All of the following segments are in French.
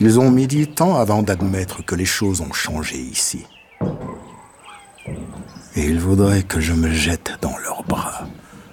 Ils ont mis du temps avant d'admettre que les choses ont changé ici. Et ils voudraient que je me jette dans leurs bras.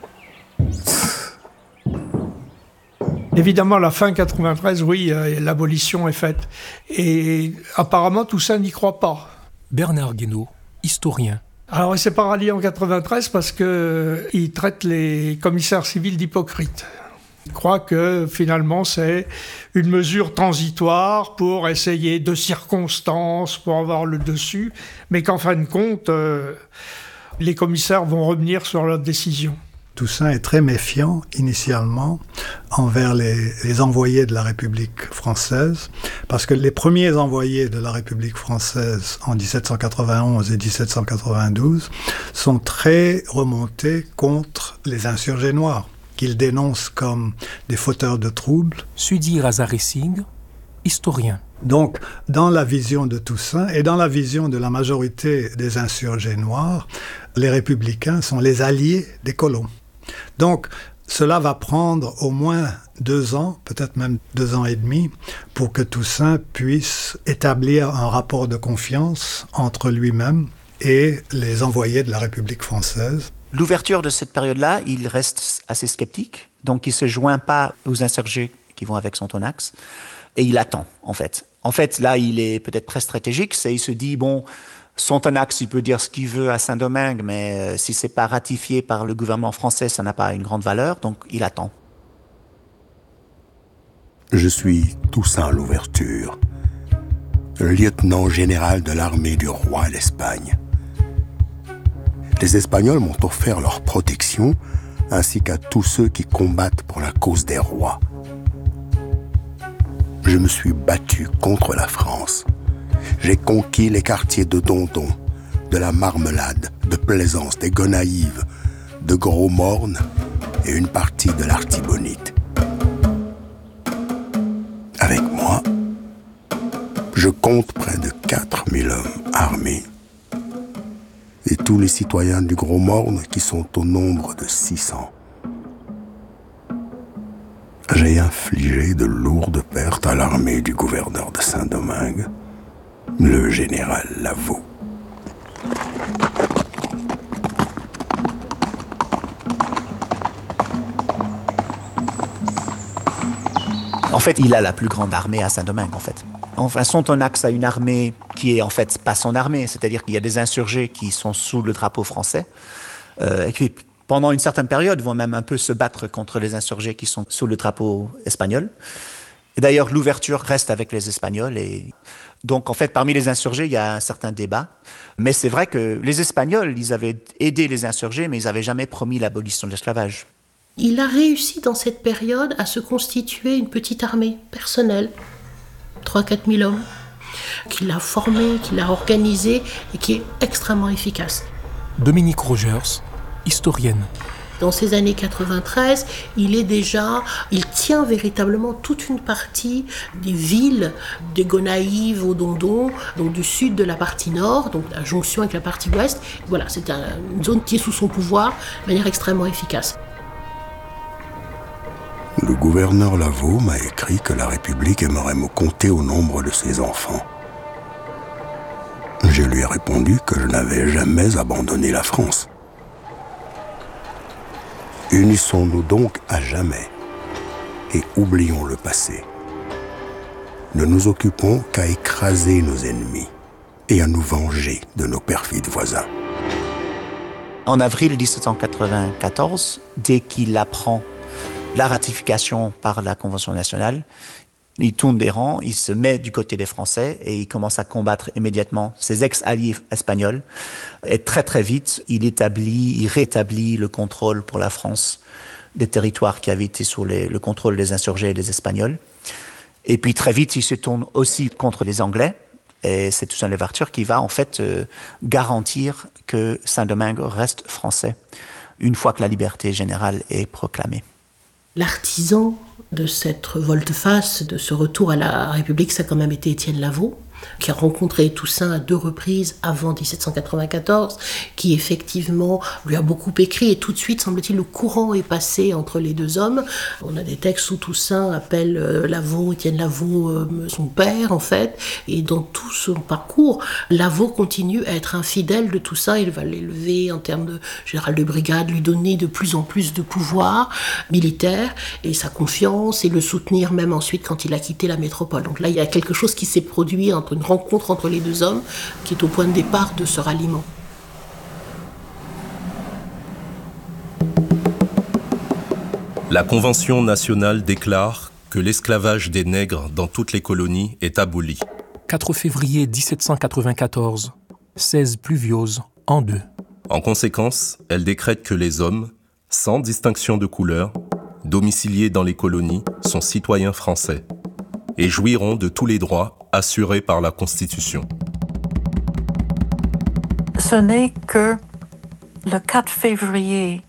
Évidemment, à la fin 93, oui, l'abolition est faite. Et apparemment, Toussaint n'y croit pas. Bernard Guénaud, historien. Alors, il s'est pas rallié en 93 parce qu'il traite les commissaires civils d'hypocrites. Il croit que, finalement, c'est une mesure transitoire pour essayer de circonstances, pour avoir le dessus, mais qu'en fin de compte, les commissaires vont revenir sur leur décision. Toussaint est très méfiant, initialement, envers les envoyés de la République française, parce que les premiers envoyés de la République française en 1791 et 1792 sont très remontés contre les insurgés noirs, qu'il dénonce comme des fauteurs de troubles. Sudi Razaressing, historien. Donc, dans la vision de Toussaint et dans la vision de la majorité des insurgés noirs, les républicains sont les alliés des colons. Donc, cela va prendre au moins 2 ans, peut-être même 2 ans et demi, pour que Toussaint puisse établir un rapport de confiance entre lui-même et les envoyés de la République française. L'ouverture de cette période-là, il reste assez sceptique, donc il ne se joint pas aux insurgés qui vont avec Sontonax, et il attend, en fait. En fait, là, il est peut-être très stratégique, il se dit, bon, Sontonax, il peut dire ce qu'il veut à Saint-Domingue, mais si ce n'est pas ratifié par le gouvernement français, ça n'a pas une grande valeur, donc il attend. Je suis Toussaint Louverture, lieutenant général de l'armée du roi d'Espagne. Les Espagnols m'ont offert leur protection, ainsi qu'à tous ceux qui combattent pour la cause des rois. Je me suis battu contre la France. J'ai conquis les quartiers de Dondon, de la Marmelade, de Plaisance, des Gonaïves, de Gros-Morne et une partie de l'Artibonite. Avec moi, je compte près de 4000 hommes armés et tous les citoyens du Gros-Morne qui sont au nombre de 600. J'ai infligé de lourdes pertes à l'armée du gouverneur de Saint-Domingue, le général Lavaux. En fait, il a la plus grande armée à Saint-Domingue, en fait. Enfin, Sontonax a une armée qui est en fait pas son armée, c'est-à-dire qu'il y a des insurgés qui sont sous le drapeau français, et qui, pendant une certaine période, vont même un peu se battre contre les insurgés qui sont sous le drapeau espagnol. Et d'ailleurs, l'ouverture reste avec les Espagnols. Et donc, en fait, parmi les insurgés, il y a un certain débat. Mais c'est vrai que les Espagnols, ils avaient aidé les insurgés, mais ils n'avaient jamais promis l'abolition de l'esclavage. Il a réussi dans cette période à se constituer une petite armée personnelle, 3 000 à 4 000 hommes, qu'il a formée, qu'il a organisée et qui est extrêmement efficace. Dominique Rogers, historienne. Dans ces années 93, il tient véritablement toute une partie des villes des Gonaïves au Dondon, donc du sud de la partie nord, donc la jonction avec la partie ouest. Voilà, c'est une zone qui est sous son pouvoir de manière extrêmement efficace. Le gouverneur Lavaux m'a écrit que la République aimerait me compter au nombre de ses enfants. Je lui ai répondu que je n'avais jamais abandonné la France. Unissons-nous donc à jamais et oublions le passé. Ne nous occupons qu'à écraser nos ennemis et à nous venger de nos perfides voisins. En avril 1794, dès qu'il apprend la ratification par la Convention nationale, il tourne des rangs, il se met du côté des Français et il commence à combattre immédiatement ses ex-alliés espagnols. Et très très vite, il rétablit le contrôle pour la France des territoires qui avaient été sous le contrôle des insurgés et des Espagnols. Et puis très vite, il se tourne aussi contre les Anglais. Et c'est Toussaint Louverture qui va en fait garantir que Saint-Domingue reste français une fois que la liberté générale est proclamée. L'artisan de cette volte-face, de ce retour à la République, ça a quand même été Étienne Lavaux. qui a rencontré Toussaint à 2 reprises avant 1794, qui effectivement lui a beaucoup écrit, et tout de suite, semble-t-il, le courant est passé entre les deux hommes. On a des textes où Toussaint appelle Lavaux, Étienne Lavaux, son père, en fait, et dans tout son parcours, Lavaux continue à être un fidèle de Toussaint. Il va l'élever en termes de général de brigade, lui donner de plus en plus de pouvoir militaire, et sa confiance, et le soutenir même ensuite quand il a quitté la métropole. Donc là, il y a quelque chose qui s'est produit entre une rencontre entre les deux hommes, qui est au point de départ de ce ralliement. La Convention nationale déclare que l'esclavage des nègres dans toutes les colonies est aboli. 4 février 1794, 16 Pluviose, en 2. En conséquence, elle décrète que les hommes, sans distinction de couleur, domiciliés dans les colonies, sont citoyens français et jouiront de tous les droits assurés par la Constitution. Ce n'est que le 4 février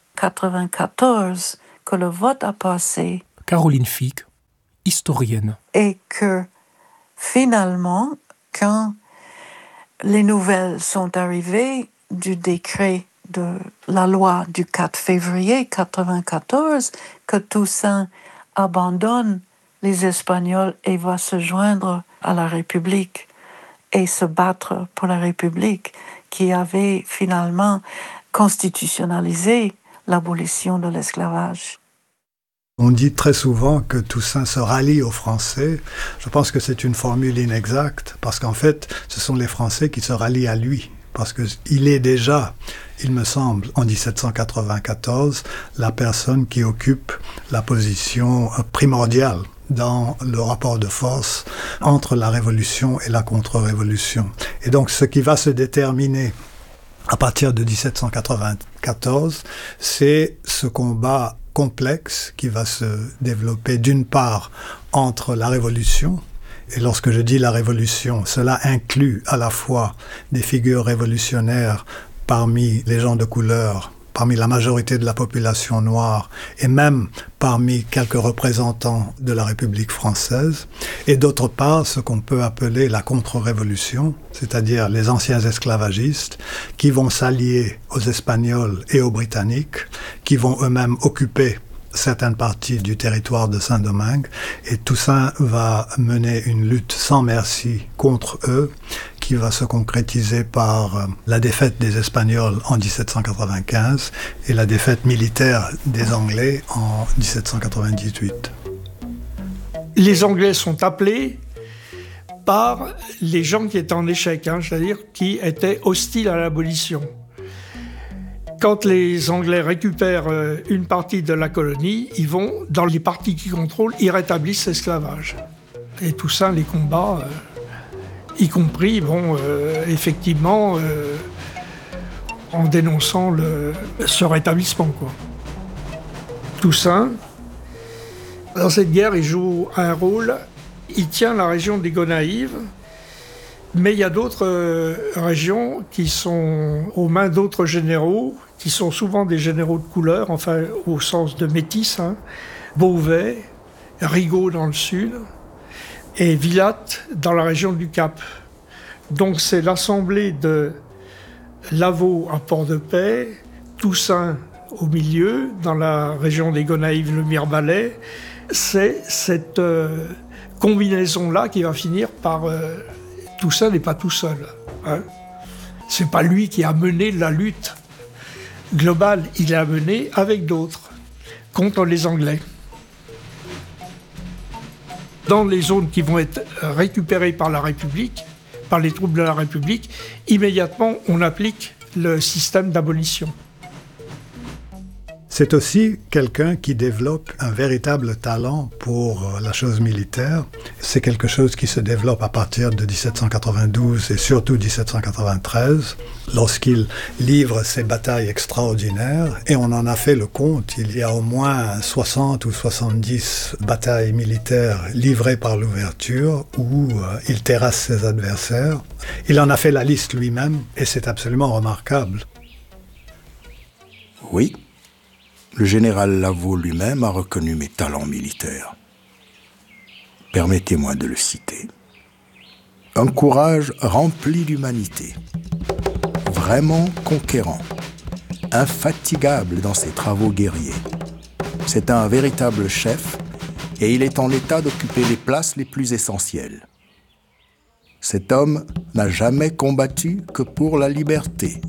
1994 que le vote a passé. Caroline Fick, historienne. Et que finalement, quand les nouvelles sont arrivées du décret de la loi du 4 février 1994, que Toussaint abandonne les Espagnols et va se joindre à la République et se battre pour la République qui avait finalement constitutionnalisé l'abolition de l'esclavage. On dit très souvent que Toussaint se rallie aux Français. Je pense que c'est une formule inexacte, parce qu'en fait, ce sont les Français qui se rallient à lui. Parce qu'il est déjà, il me semble, en 1794, la personne qui occupe la position primordiale dans le rapport de force entre la Révolution et la contre-révolution. Et donc, ce qui va se déterminer à partir de 1794, c'est ce combat complexe qui va se développer d'une part entre la Révolution, et lorsque je dis la Révolution, cela inclut à la fois des figures révolutionnaires parmi les gens de couleur, parmi la majorité de la population noire et même parmi quelques représentants de la République française, et d'autre part ce qu'on peut appeler la contre-révolution, c'est-à-dire les anciens esclavagistes qui vont s'allier aux Espagnols et aux Britanniques, qui vont eux-mêmes occuper certaines parties du territoire de Saint-Domingue, et Toussaint va mener une lutte sans merci contre eux, qui va se concrétiser par la défaite des Espagnols en 1795 et la défaite militaire des Anglais en 1798. Les Anglais sont appelés par les gens qui étaient en échec, c'est-à-dire qui étaient hostiles à l'abolition. Quand les Anglais récupèrent une partie de la colonie, ils vont, dans les parties qu'ils contrôlent, ils rétablissent l'esclavage. Et Toussaint les combat, y compris, effectivement, en dénonçant ce rétablissement, quoi. Toussaint, dans cette guerre, il joue un rôle, il tient la région des Gonaïves, mais il y a d'autres régions qui sont aux mains d'autres généraux, qui sont souvent des généraux de couleur, enfin au sens de métis, Beauvais, Rigaud dans le sud, et Villatte dans la région du Cap. Donc c'est l'assemblée de Lavaux à Port-de-Paix, Toussaint au milieu, dans la région des Gonaïves, le Mirebalais. C'est cette combinaison-là qui va finir par... Toussaint n'est pas tout seul. C'est pas lui qui a mené la lutte globale, il l'a menée avec d'autres, contre les Anglais. Dans les zones qui vont être récupérées par la République, par les troupes de la République, immédiatement on applique le système d'abolition. C'est aussi quelqu'un qui développe un véritable talent pour la chose militaire. C'est quelque chose qui se développe à partir de 1792 et surtout 1793, lorsqu'il livre ces batailles extraordinaires. Et on en a fait le compte, il y a au moins 60 ou 70 batailles militaires livrées par l'ouverture où il terrasse ses adversaires. Il en a fait la liste lui-même et c'est absolument remarquable. Oui. Le général Lavaux lui-même a reconnu mes talents militaires. Permettez-moi de le citer. Un courage rempli d'humanité, vraiment conquérant, infatigable dans ses travaux guerriers. C'est un véritable chef et il est en état d'occuper les places les plus essentielles. Cet homme n'a jamais combattu que pour la liberté.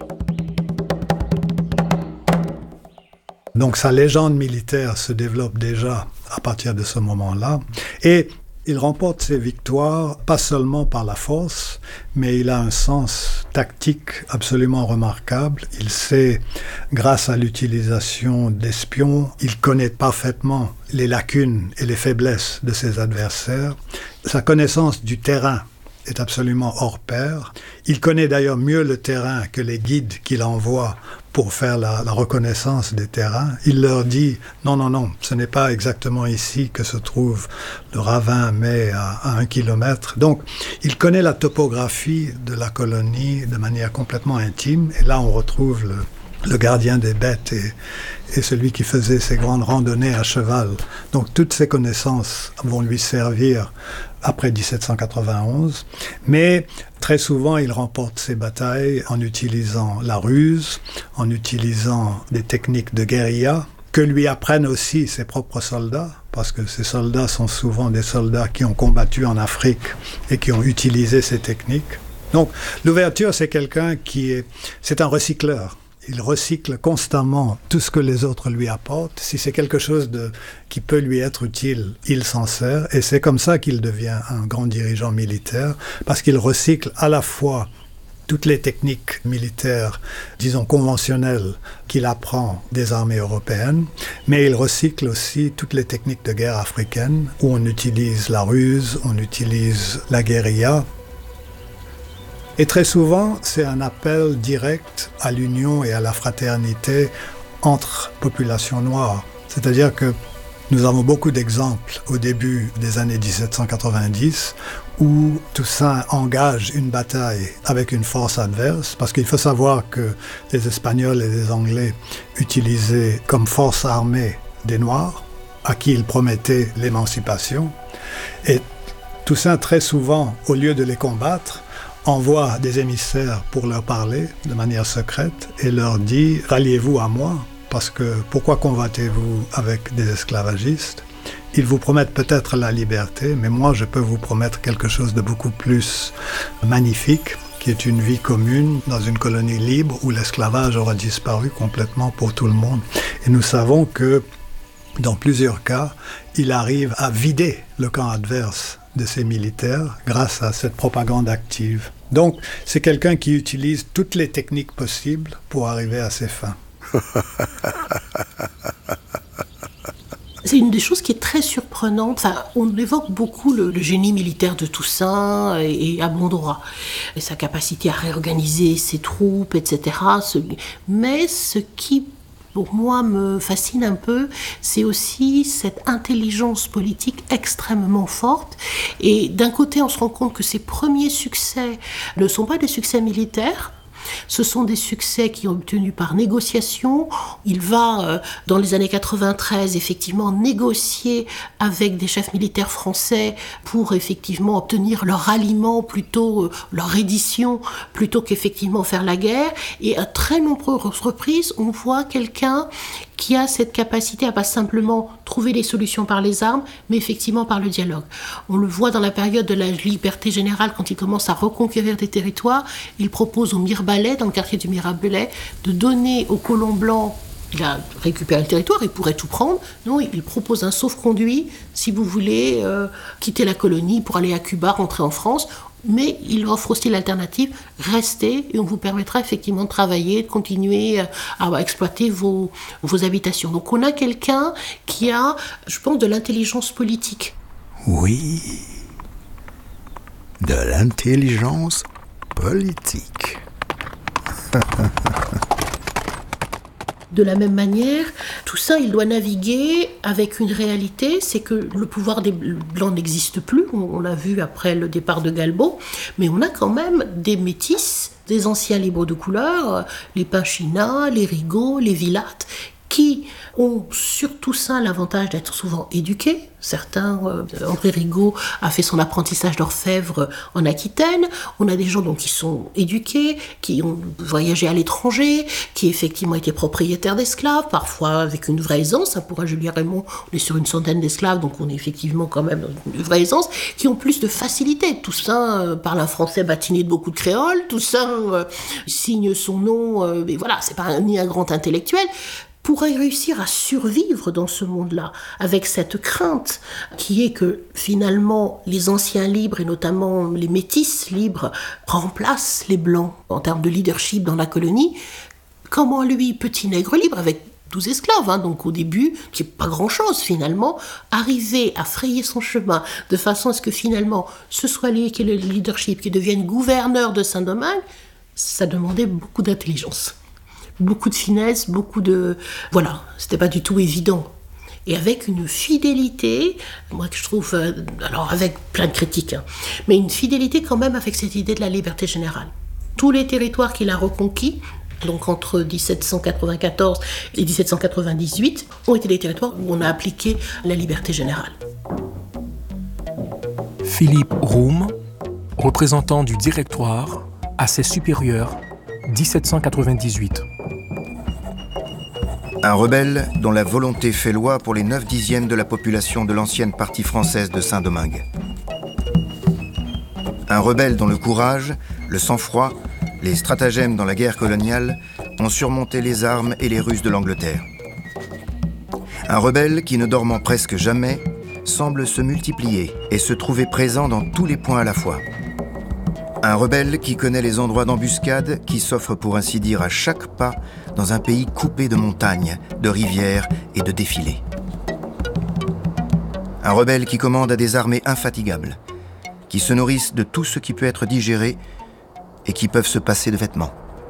Donc sa légende militaire se développe déjà à partir de ce moment-là. Et il remporte ses victoires pas seulement par la force, mais il a un sens tactique absolument remarquable. Il sait, grâce à l'utilisation d'espions, il connaît parfaitement les lacunes et les faiblesses de ses adversaires. Sa connaissance du terrain est absolument hors pair. Il connaît d'ailleurs mieux le terrain que les guides qu'il envoie pour faire la reconnaissance des terrains. Il leur dit « Non, ce n'est pas exactement ici que se trouve le ravin, mais à 1 kilomètre. » Donc, il connaît la topographie de la colonie de manière complètement intime. Et là, on retrouve le gardien des bêtes et celui qui faisait ses grandes randonnées à cheval. Donc, toutes ces connaissances vont lui servir après 1791, mais très souvent il remporte ses batailles en utilisant la ruse, en utilisant des techniques de guérilla, que lui apprennent aussi ses propres soldats, parce que ces soldats sont souvent des soldats qui ont combattu en Afrique et qui ont utilisé ces techniques. Donc l'ouverture, c'est c'est un recycleur. Il recycle constamment tout ce que les autres lui apportent. Si c'est quelque chose qui peut lui être utile, il s'en sert. Et c'est comme ça qu'il devient un grand dirigeant militaire, parce qu'il recycle à la fois toutes les techniques militaires, disons conventionnelles, qu'il apprend des armées européennes, mais il recycle aussi toutes les techniques de guerre africaines, où on utilise la ruse, on utilise la guérilla. Et très souvent, c'est un appel direct à l'union et à la fraternité entre populations noires. C'est-à-dire que nous avons beaucoup d'exemples au début des années 1790 où Toussaint engage une bataille avec une force adverse, parce qu'il faut savoir que les Espagnols et les Anglais utilisaient comme force armée des Noirs, à qui ils promettaient l'émancipation. Et Toussaint, très souvent, au lieu de les combattre, envoie des émissaires pour leur parler de manière secrète et leur dit « Ralliez-vous à moi, parce que pourquoi combattez-vous avec des esclavagistes ? Ils vous promettent peut-être la liberté, mais moi je peux vous promettre quelque chose de beaucoup plus magnifique, qui est une vie commune dans une colonie libre où l'esclavage aura disparu complètement pour tout le monde. » Et nous savons que dans plusieurs cas, il arrive à vider le camp adverse de ses militaires grâce à cette propagande active. Donc, c'est quelqu'un qui utilise toutes les techniques possibles pour arriver à ses fins. C'est une des choses qui est très surprenante. Enfin, on évoque beaucoup le génie militaire de Toussaint et à bon droit, et sa capacité à réorganiser ses troupes, etc. Mais ce qui pour moi, me fascine un peu, c'est aussi cette intelligence politique extrêmement forte. Et d'un côté, on se rend compte que ses premiers succès ne sont pas des succès militaires, ce sont des succès qui ont obtenus par négociation. Il va, dans les années 93, effectivement, négocier avec des chefs militaires français pour effectivement obtenir leur ralliement, plutôt leur reddition, plutôt qu'effectivement faire la guerre. Et à très nombreuses reprises, on voit quelqu'un qui a cette capacité à pas simplement trouver les solutions par les armes, mais effectivement par le dialogue. On le voit dans la période de la liberté générale, quand il commence à reconquérir des territoires, il propose au Mirebalais, dans le quartier du Mirebalais, de donner aux colons blancs, il a récupéré le territoire, il pourrait tout prendre, non, il propose un sauf-conduit, si vous voulez quitter la colonie pour aller à Cuba, rentrer en France, mais il offre aussi l'alternative, restez et on vous permettra effectivement de travailler, de continuer à exploiter vos habitations. Donc on a quelqu'un qui a, je pense, de l'intelligence politique. Oui, de l'intelligence politique. De la même manière, tout ça, il doit naviguer avec une réalité, c'est que le pouvoir des Blancs n'existe plus, on l'a vu après le départ de Galbaud, mais on a quand même des métis, des anciens libres de couleur, les Pinchina, les Rigaud, les Villatte, qui ont sur Toussaint l'avantage d'être souvent éduqués. Certains, André Rigaud a fait son apprentissage d'orfèvre en Aquitaine. On a des gens donc qui sont éduqués, qui ont voyagé à l'étranger, qui effectivement étaient propriétaires d'esclaves, parfois avec une vraie aisance. Pour un Julien Raymond, on est sur une centaine d'esclaves, donc on est effectivement quand même dans une vraie aisance, qui ont plus de facilité. Toussaint parle un français batiné de beaucoup de créole. Toussaint signe son nom, mais voilà, c'est pas ni un grand intellectuel. Pourrait réussir à survivre dans ce monde-là, avec cette crainte qui est que finalement les anciens libres, et notamment les métis libres, remplacent les blancs en termes de leadership dans la colonie. Comment lui, petit nègre libre, avec 12 esclaves, donc au début, qui n'est pas grand-chose finalement, arriver à frayer son chemin de façon à ce que finalement ce soit lui qui est le leadership, qui devienne gouverneur de Saint-Domingue, ça demandait beaucoup d'intelligence. Beaucoup de finesse, beaucoup de... Voilà, c'était pas du tout évident. Et avec une fidélité, moi que je trouve... alors avec plein de critiques, mais une fidélité quand même avec cette idée de la liberté générale. Tous les territoires qu'il a reconquis, donc entre 1794 et 1798, ont été des territoires où on a appliqué la liberté générale. Philippe Roum, représentant du Directoire à ses supérieurs, 1798. Un rebelle dont la volonté fait loi pour les 9/10 de la population de l'ancienne partie française de Saint-Domingue. Un rebelle dont le courage, le sang-froid, les stratagèmes dans la guerre coloniale ont surmonté les armes et les ruses de l'Angleterre. Un rebelle qui, ne dormant presque jamais, semble se multiplier et se trouver présent dans tous les points à la fois. Un rebelle qui connaît les endroits d'embuscade qui s'offrent pour ainsi dire à chaque pas dans un pays coupé de montagnes, de rivières et de défilés. Un rebelle qui commande à des armées infatigables, qui se nourrissent de tout ce qui peut être digéré et qui peuvent se passer de vêtements.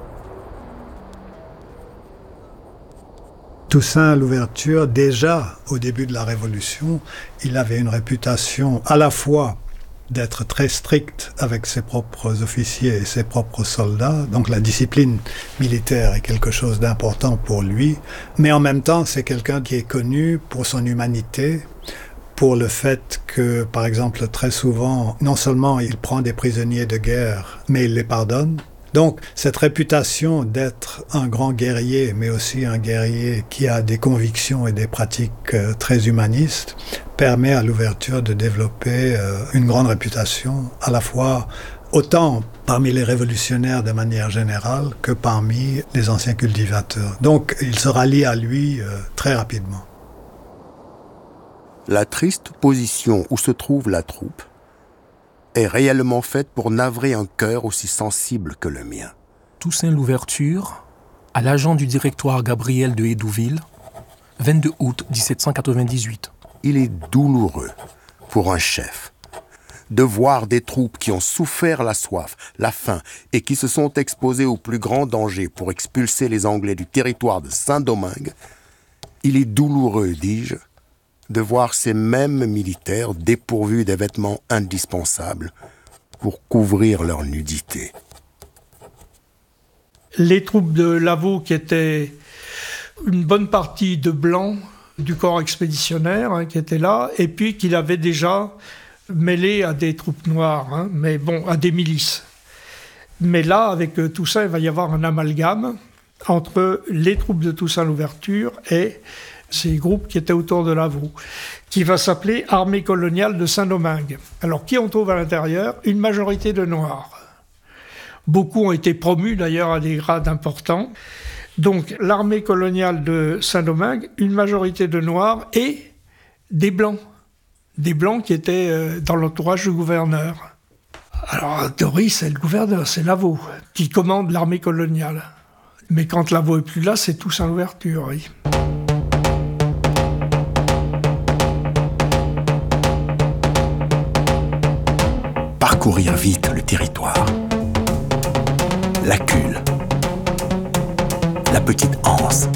Toussaint à l'ouverture, déjà au début de la Révolution, il avait une réputation à la fois d'être très strict avec ses propres officiers et ses propres soldats. Donc la discipline militaire est quelque chose d'important pour lui. Mais en même temps, c'est quelqu'un qui est connu pour son humanité, pour le fait que, par exemple, très souvent, non seulement il prend des prisonniers de guerre, mais il les pardonne. Donc cette réputation d'être un grand guerrier, mais aussi un guerrier qui a des convictions et des pratiques très humanistes, permet à l'ouverture de développer une grande réputation, à la fois autant parmi les révolutionnaires de manière générale que parmi les anciens cultivateurs. Donc il se rallie à lui très rapidement. La triste position où se trouve la troupe est réellement faite pour navrer un cœur aussi sensible que le mien. Toussaint l'ouverture à l'agent du Directoire Gabriel de Hédouville, 22 août 1798. Il est douloureux pour un chef de voir des troupes qui ont souffert la soif, la faim et qui se sont exposées au plus grand danger pour expulser les Anglais du territoire de Saint-Domingue. Il est douloureux, dis-je, de voir ces mêmes militaires dépourvus des vêtements indispensables pour couvrir leur nudité. Les troupes de Lavaux, qui étaient une bonne partie de blancs du corps expéditionnaire, qui étaient là, et puis qu'il avait déjà mêlé à des troupes noires, mais bon, à des milices. Mais là, avec Toussaint, il va y avoir un amalgame entre les troupes de Toussaint l'ouverture et ces groupes qui étaient autour de Lavaux, qui va s'appeler Armée coloniale de Saint-Domingue. Alors, qui on trouve à l'intérieur ? Une majorité de Noirs. Beaucoup ont été promus d'ailleurs à des grades importants. Donc, l'armée coloniale de Saint-Domingue, une majorité de Noirs et des Blancs. Des Blancs qui étaient dans l'entourage du gouverneur. Alors, Doris, c'est le gouverneur, c'est Lavaux, qui commande l'armée coloniale. Mais quand Lavaux est plus là, c'est Toussaint l'ouverture, oui. Parcourir vite le territoire. La Cule. La petite Anse.